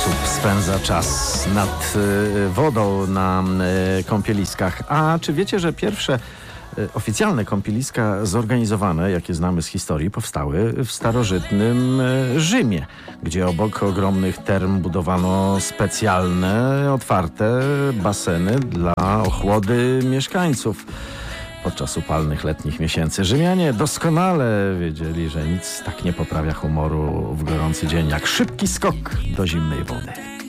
osób spędza czas nad wodą na kąpieliskach. A czy wiecie, że pierwsze oficjalne kąpieliska zorganizowane, jakie znamy z historii, powstały w starożytnym Rzymie, gdzie obok ogromnych term budowano specjalne, otwarte baseny dla ochłody mieszkańców podczas upalnych letnich miesięcy. Rzymianie doskonale wiedzieli, że nic tak nie poprawia humoru w gorący dzień jak szybki skok do zimnej wody.